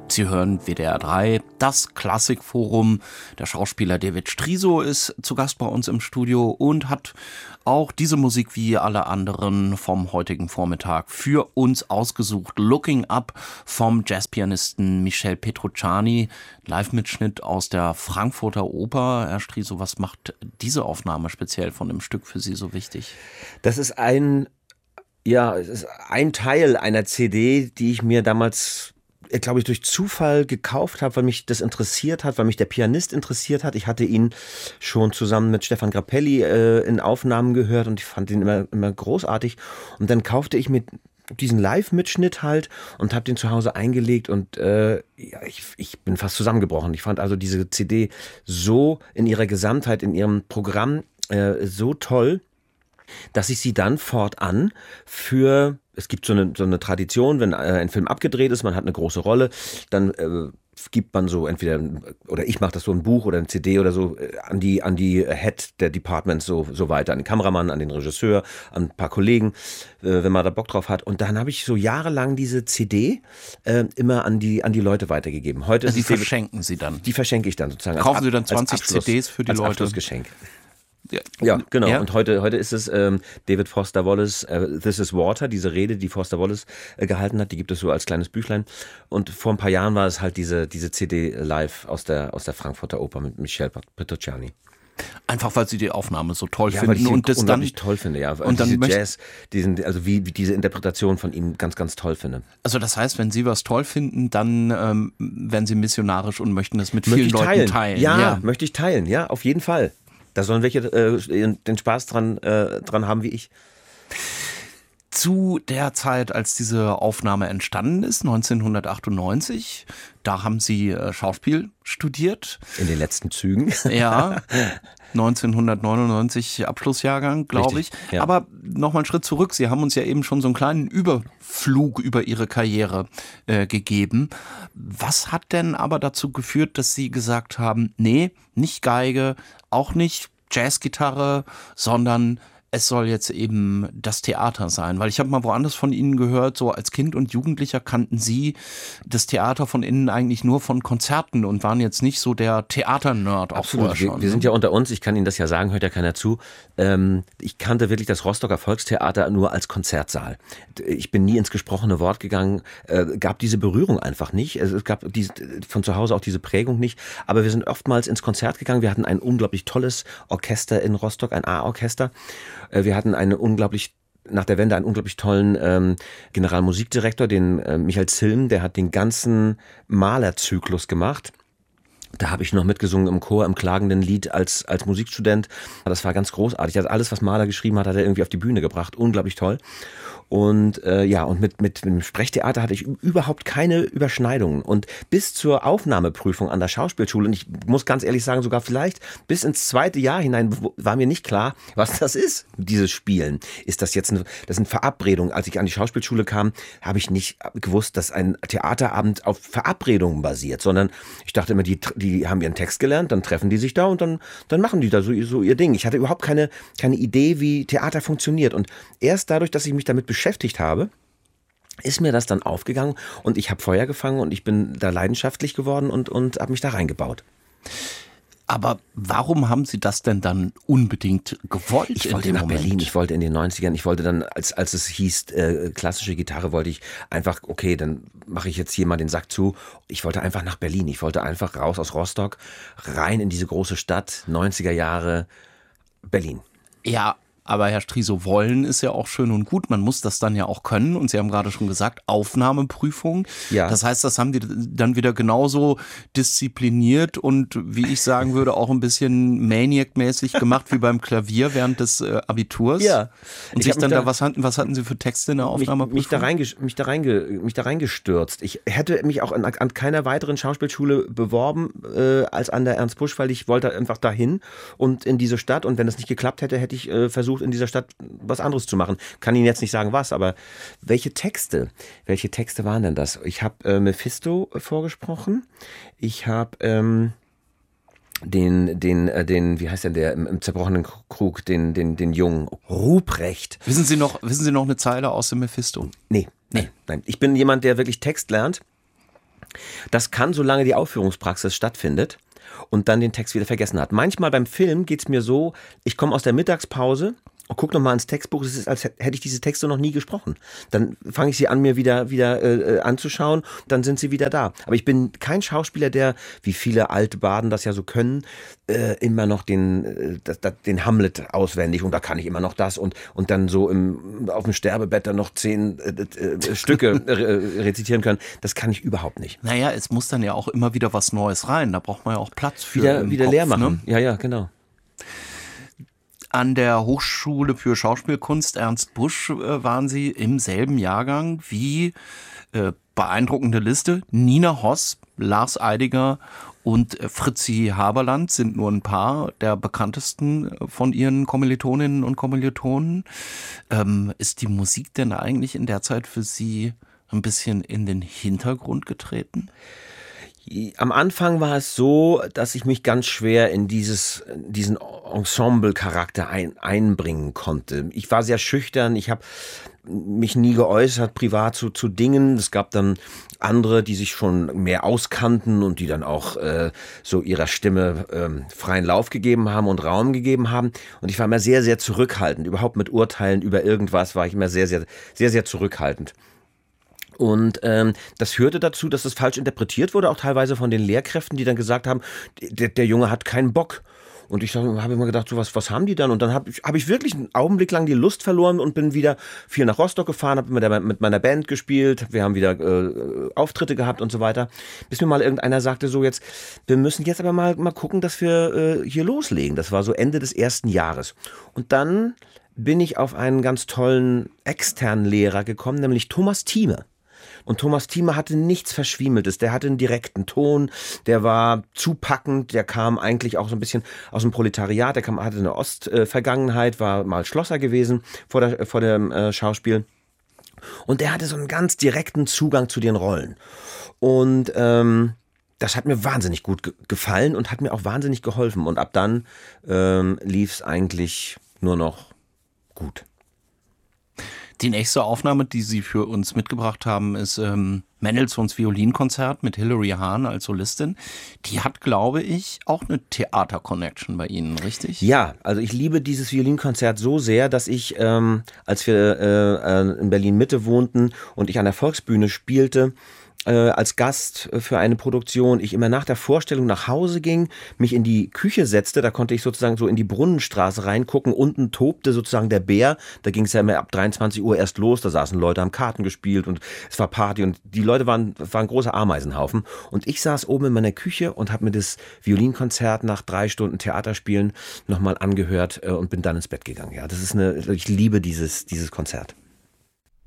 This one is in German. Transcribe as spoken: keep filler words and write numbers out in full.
Sie hören W D R drei, das Klassikforum. Der Schauspieler David Striso ist zu Gast bei uns im Studio und hat auch diese Musik wie alle anderen vom heutigen Vormittag für uns ausgesucht. Looking Up vom Jazzpianisten Michel Petrucciani. Live-Mitschnitt aus der Frankfurter Oper. Herr Striso, was macht diese Aufnahme speziell von dem Stück für Sie so wichtig? Das ist ein, ja, es ist ein Teil einer C D, die ich mir damals, glaube ich, durch Zufall gekauft habe, weil mich das interessiert hat, weil mich der Pianist interessiert hat. Ich hatte ihn schon zusammen mit Stefan Grappelli äh, in Aufnahmen gehört und ich fand ihn immer, immer großartig. Und dann kaufte ich mir diesen Live-Mitschnitt halt und habe den zu Hause eingelegt und äh, ja, ich, ich bin fast zusammengebrochen. Ich fand also diese C D so in ihrer Gesamtheit, in ihrem Programm äh, so toll, dass ich sie dann fortan für, es gibt so eine, so eine Tradition, wenn ein Film abgedreht ist, man hat eine große Rolle, dann äh, gibt man so entweder, oder ich mache das so ein Buch oder ein C D oder so, äh, an die an die Head der Departments so, so weiter, an den Kameramann, an den Regisseur, an ein paar Kollegen, äh, wenn man da Bock drauf hat. Und dann habe ich so jahrelang diese C D äh, immer an die an die Leute weitergegeben. Heute also die ist es verschenken Sie dann? Die verschenke ich dann sozusagen. Kaufen als, Sie dann zwanzig Abschluss, C Ds für die als Leute? Abschlussgeschenk. Ja, ja, genau. Ja? Und heute, heute ist es ähm, David Foster Wallace, äh, This is Water, diese Rede, die Foster Wallace äh, gehalten hat, die gibt es so als kleines Büchlein. Und vor ein paar Jahren war es halt diese, diese C D live aus der, aus der Frankfurter Oper mit Michel Petrucciani. Einfach weil Sie die Aufnahme so toll ja, finden weil ich und das dann toll finde, ja. Und dann diese Jazz, diesen, also wie, wie diese Interpretation von ihm ganz, ganz toll finde. Also das heißt, wenn Sie was toll finden, dann ähm, werden Sie missionarisch und möchten das mit möchte vielen Leuten teilen. teilen. Ja, ja, möchte ich teilen, ja, auf jeden Fall. Da sollen welche äh, den Spaß dran, äh, dran haben wie ich. Zu der Zeit, als diese Aufnahme entstanden ist, neunzehnhundertachtundneunzig, da haben Sie äh, Schauspiel studiert. In den letzten Zügen. Ja, neunzehnhundertneunundneunzig Abschlussjahrgang, glaube ich. Ja. Aber nochmal einen Schritt zurück. Sie haben uns ja eben schon so einen kleinen Überflug über Ihre Karriere äh, gegeben. Was hat denn aber dazu geführt, dass Sie gesagt haben, nee, nicht Geige, auch nicht Jazzgitarre, sondern es soll jetzt eben das Theater sein? Weil ich habe mal woanders von Ihnen gehört, so als Kind und Jugendlicher kannten Sie das Theater von innen eigentlich nur von Konzerten und waren jetzt nicht so der Theaternerd auch Absolut. vorher schon. Wir, wir sind ja unter uns, ich kann Ihnen das ja sagen, hört ja keiner zu. Ähm, ich kannte wirklich das Rostocker Volkstheater nur als Konzertsaal. Ich bin nie ins gesprochene Wort gegangen, äh, gab diese Berührung einfach nicht. Also es gab diese, von zu Hause auch diese Prägung nicht. Aber wir sind oftmals ins Konzert gegangen. Wir hatten ein unglaublich tolles Orchester in Rostock, ein A-Orchester. Wir hatten eine unglaublich, nach der Wende einen unglaublich tollen ähm, Generalmusikdirektor, den äh, Michael Zilm, der hat den ganzen Malerzyklus gemacht. Da habe ich noch mitgesungen im Chor, im klagenden Lied als als Musikstudent. Das war ganz großartig. Also alles, was Mahler geschrieben hat, hat er irgendwie auf die Bühne gebracht. Unglaublich toll. Und äh, ja, und mit, mit, mit dem Sprechtheater hatte ich überhaupt keine Überschneidungen. Und bis zur Aufnahmeprüfung an der Schauspielschule, und ich muss ganz ehrlich sagen, sogar vielleicht bis ins zweite Jahr hinein war mir nicht klar, was das ist, dieses Spielen. Ist das jetzt eine, das sind Verabredungen. Als ich an die Schauspielschule kam, habe ich nicht gewusst, dass ein Theaterabend auf Verabredungen basiert, sondern ich dachte immer, die, die haben ihren Text gelernt, dann treffen die sich da und dann, dann machen die da so, so ihr Ding. Ich hatte überhaupt keine, keine Idee, wie Theater funktioniert. Und erst dadurch, dass ich mich damit beschäftigt habe, ist mir das dann aufgegangen und ich habe Feuer gefangen und ich bin da leidenschaftlich geworden und, und habe mich da reingebaut. Aber warum haben Sie das denn dann unbedingt gewollt? Ich wollte nach Moment? Berlin, ich wollte in den neunzigern, ich wollte dann, als, als es hieß, äh, klassische Gitarre, wollte ich einfach, okay, dann mache ich jetzt hier mal den Sack zu. Ich wollte einfach nach Berlin, ich wollte einfach raus aus Rostock, rein in diese große Stadt, neunziger Jahre, Berlin. Ja, aber Herr Striso, wollen ist ja auch schön und gut. Man muss das dann ja auch können. Und Sie haben gerade schon gesagt, Aufnahmeprüfung. Ja. Das heißt, das haben die dann wieder genauso diszipliniert und, wie ich sagen würde, auch ein bisschen Maniac-mäßig gemacht wie beim Klavier während des äh, Abiturs. Ja. Und sich dann da, was hatten, was hatten Sie für Texte in der Aufnahmeprüfung? Mich, mich, da, reinge, mich, da, reinge, mich da reingestürzt. Ich hätte mich auch an, an keiner weiteren Schauspielschule beworben äh, als an der Ernst Busch, weil ich wollte einfach dahin und in diese Stadt. Und wenn das nicht geklappt hätte, hätte ich äh, versucht, in dieser Stadt was anderes zu machen. Kann Ihnen jetzt nicht sagen, was, aber welche Texte, welche Texte waren denn das? Ich habe äh, Mephisto vorgesprochen, ich habe ähm, den, den, äh, den, wie heißt denn der im, im zerbrochenen Krug, den, den, den Jungen, Ruprecht. Wissen Sie noch, wissen Sie noch eine Zeile aus dem Mephisto? Nee, nee, nein. Ich bin jemand, der wirklich Text lernt. Das kann, solange die Aufführungspraxis stattfindet und dann den Text wieder vergessen hat. Manchmal beim Film geht es mir so, ich komme aus der Mittagspause und guck noch mal ins Textbuch, es ist, als hätte ich diese Texte noch nie gesprochen. Dann fange ich sie an, mir wieder, wieder äh, anzuschauen, dann sind sie wieder da. Aber ich bin kein Schauspieler, der, wie viele alte Baden das ja so können, äh, immer noch den, äh, das, das, den Hamlet auswendig und da kann ich immer noch das und, und dann so im, auf dem Sterbebett dann noch zehn äh, äh, Stücke äh, rezitieren können. Das kann ich überhaupt nicht. Naja, es muss dann ja auch immer wieder was Neues rein. Da braucht man ja auch Platz für. Wieder, wieder Kopf, leer machen. Ne? Ja, ja, genau. An der Hochschule für Schauspielkunst Ernst Busch äh, waren Sie im selben Jahrgang wie, äh, beeindruckende Liste, Nina Hoss, Lars Eidinger und äh, Fritzi Haberland sind nur ein paar der bekanntesten von Ihren Kommilitoninnen und Kommilitonen. Ähm, ist die Musik denn eigentlich in der Zeit für Sie ein bisschen in den Hintergrund getreten? Am Anfang war es so, dass ich mich ganz schwer in dieses, diesen Ensemble-Charakter ein, einbringen konnte. Ich war sehr schüchtern, ich habe mich nie geäußert privat zu, zu Dingen. Es gab dann andere, die sich schon mehr auskannten und die dann auch äh, so ihrer Stimme ähm, freien Lauf gegeben haben und Raum gegeben haben. Und ich war immer sehr, sehr zurückhaltend. Überhaupt mit Urteilen über irgendwas war ich immer sehr, sehr, sehr, sehr zurückhaltend. Und ähm, das führte dazu, dass es falsch interpretiert wurde, auch teilweise von den Lehrkräften, die dann gesagt haben, der, der Junge hat keinen Bock. Und ich habe immer gedacht, so was, was haben die dann? Und dann habe ich, hab ich wirklich einen Augenblick lang die Lust verloren und bin wieder viel nach Rostock gefahren, habe mit, der, mit meiner Band gespielt, wir haben wieder äh, Auftritte gehabt und so weiter. Bis mir mal irgendeiner sagte, so jetzt, wir müssen jetzt aber mal, mal gucken, dass wir äh, hier loslegen. Das war so Ende des ersten Jahres. Und dann bin ich auf einen ganz tollen externen Lehrer gekommen, nämlich Thomas Thieme. Und Thomas Thieme hatte nichts Verschwiemeltes, der hatte einen direkten Ton, der war zupackend, der kam eigentlich auch so ein bisschen aus dem Proletariat, der kam, hatte eine Ostvergangenheit, war mal Schlosser gewesen vor, der, vor dem äh, Schauspiel. Und der hatte so einen ganz direkten Zugang zu den Rollen. Und ähm, das hat mir wahnsinnig gut ge- gefallen und hat mir auch wahnsinnig geholfen. Und ab dann ähm, lief es eigentlich nur noch gut. Die nächste Aufnahme, die Sie für uns mitgebracht haben, ist ähm, Mendelssohns Violinkonzert mit Hilary Hahn als Solistin. Die hat, glaube ich, auch eine Theater-Connection bei Ihnen, richtig? Ja, also ich liebe dieses Violinkonzert so sehr, dass ich, ähm, als wir äh, in Berlin-Mitte wohnten und ich an der Volksbühne spielte, äh, als Gast für eine Produktion, ich immer nach der Vorstellung nach Hause ging, mich in die Küche setzte, da konnte ich sozusagen so in die Brunnenstraße reingucken, unten tobte sozusagen der Bär, da ging es ja immer ab dreiundzwanzig Uhr erst los, da saßen Leute, haben Karten gespielt und es war Party und die Leute waren, waren ein großer Ameisenhaufen und ich saß oben in meiner Küche und habe mir das Violinkonzert nach drei Stunden Theaterspielen nochmal angehört äh, und bin dann ins Bett gegangen. Ja, das ist eine, ich liebe dieses, dieses Konzert.